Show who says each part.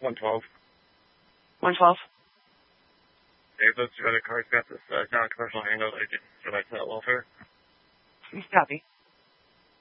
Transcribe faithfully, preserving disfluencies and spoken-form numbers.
Speaker 1: one twelve.
Speaker 2: one twelve?
Speaker 1: If those two other cars got this uh, non-commercial handle, I can provide to that welfare.
Speaker 2: Copy.